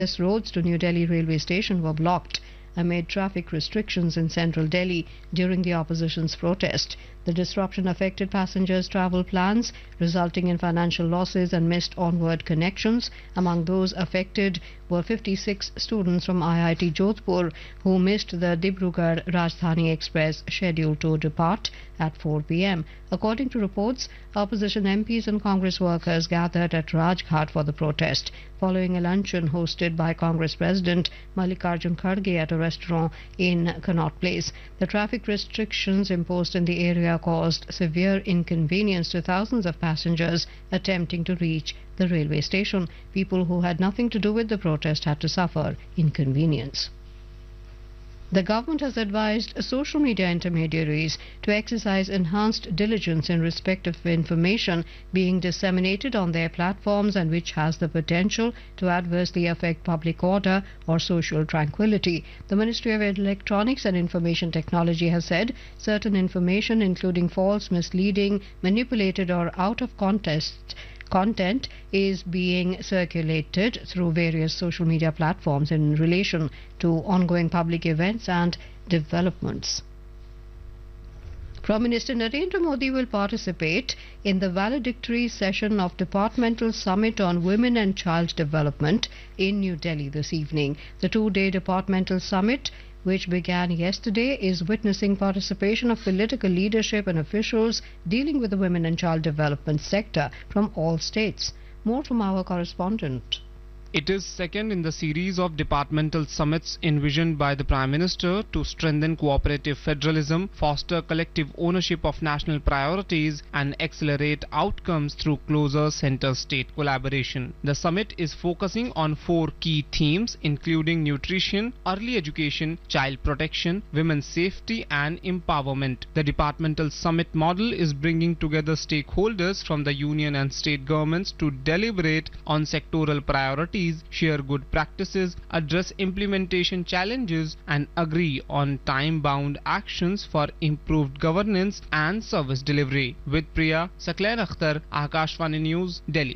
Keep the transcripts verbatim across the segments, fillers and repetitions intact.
access roads to New Delhi railway station were blocked amid traffic restrictions in central Delhi during the opposition's protest. The disruption affected passengers' travel plans, resulting in financial losses and missed onward connections. Among those affected were fifty-six students from I I T Jodhpur who missed the Dibrugarh Rajdhani Express scheduled to depart at four p m. According to reports, opposition M Ps and Congress workers gathered at Rajghat for the protest, following a luncheon hosted by Congress President Mallikarjun Kharge at a restaurant in Connaught Place. The traffic restrictions imposed in the area caused severe inconvenience to thousands of passengers attempting to reach the railway station. People who had nothing to do with the protest had to suffer inconvenience. The government has advised social media intermediaries to exercise enhanced diligence in respect of information being disseminated on their platforms and which has the potential to adversely affect public order or social tranquility. The Ministry of Electronics and Information Technology has said certain information, including false, misleading, manipulated or out of context content, is being circulated through various social media platforms in relation to ongoing public events and developments. Prime Minister Narendra Modi will participate in the valedictory session of Departmental Summit on Women and Child Development in New Delhi this evening. The two-day Departmental Summit, which began yesterday, is witnessing participation of political leadership and officials dealing with the women and child development sector from all states. More from our correspondent. It is second in the series of departmental summits envisioned by the Prime Minister to strengthen cooperative federalism, foster collective ownership of national priorities and accelerate outcomes through closer center-state collaboration. The summit is focusing on four key themes including nutrition, early education, child protection, women's safety and empowerment. The departmental summit model is bringing together stakeholders from the union and state governments to deliberate on sectoral priorities, share good practices, address implementation challenges and agree on time-bound actions for improved governance and service delivery. With Priya Saklan Akhtar, Akashvani News, Delhi.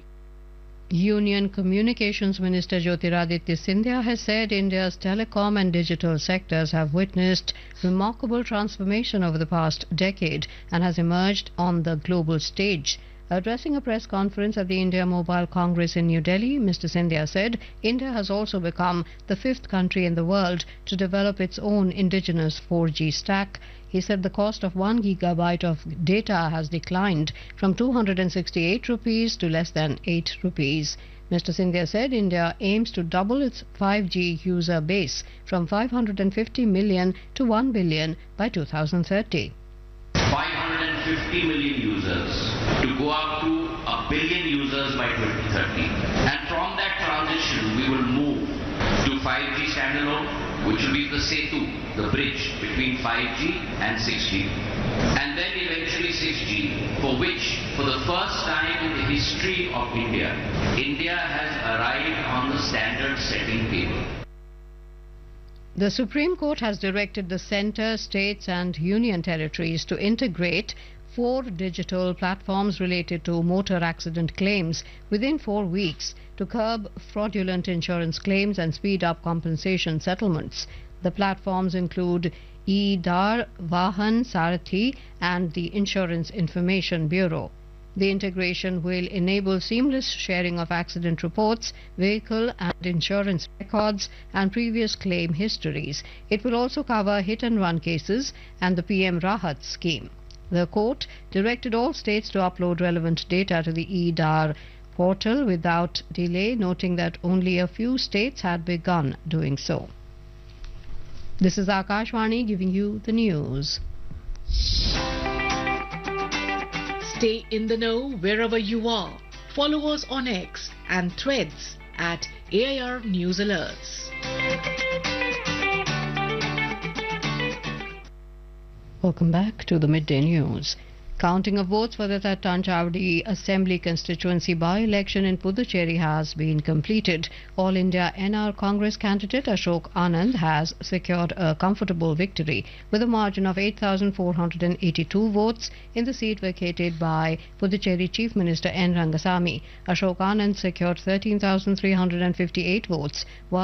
Union Communications Minister Jyotiraditya Scindia has said India's telecom and digital sectors have witnessed remarkable transformation over the past decade and has emerged on the global stage. Addressing a press conference at the India Mobile Congress in New Delhi, Mister Scindia said India has also become the fifth country in the world to develop its own indigenous four G stack. He said the cost of one gigabyte of data has declined from two hundred sixty-eight rupees to less than eight rupees. Mister Scindia said India aims to double its five G user base from five hundred fifty million to one billion by two thousand thirty. five hundred fifty million users to go up to a billion users by twenty thirty. And from that transition, we will move to five G standalone, which will be the Setu, the bridge between five G and six G. And then eventually six G, for which, for the first time in the history of India, India has arrived on the standard setting table. The Supreme Court has directed the centre, states and union territories to integrate four digital platforms related to motor accident claims within four weeks to curb fraudulent insurance claims and speed up compensation settlements. The platforms include E-Dar, Vahan Sarathi and the Insurance Information Bureau. The integration will enable seamless sharing of accident reports, vehicle and insurance records and previous claim histories. It will also cover hit-and-run cases and the P M Rahat scheme. The court directed all states to upload relevant data to the E-Dar portal without delay, noting that only a few states had begun doing so. This is Akashvani giving you the news. Stay in the know wherever you are. Follow us on X and Threads at A I R News Alerts. Welcome back to the Midday News. Counting of votes for the Tattanchawadi Assembly constituency by-election in Puducherry has been completed. All India N R Congress candidate Ashok Anand has secured a comfortable victory with a margin of eight thousand four hundred eighty-two votes in the seat vacated by Puducherry Chief Minister N. Rangasamy. Ashok Anand secured thirteen thousand three hundred fifty-eight votes, while